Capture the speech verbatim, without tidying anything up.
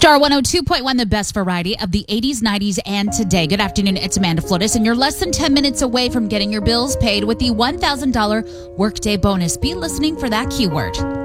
Star one oh two point one, the best variety of the eighties, nineties, and today. Good afternoon, it's Amanda Flores, and you're less than ten minutes away from getting your bills paid with the one thousand dollars Workday bonus. Be listening for that keyword.